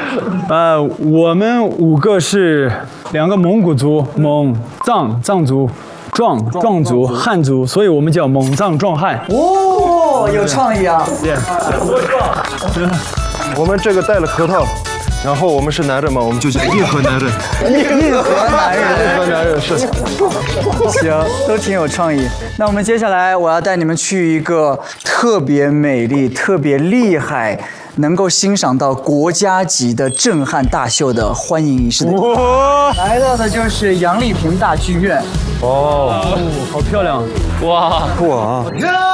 我们5个是2个蒙古族，藏族。壮族、汉族，所以我们叫蒙藏壮汉。 哦，有创意啊！ 我们这个戴了核桃，然后我们是男人嘛，我们就叫硬核男人。 硬核男人， 硬核男人是。 行，都挺有创意。那我们接下来我要带你们去一个特别美丽、特别厉害。能够欣赏到国家级的震撼大秀的欢迎仪式的，来到的就是杨丽萍大剧院。 哦，好漂亮！哇！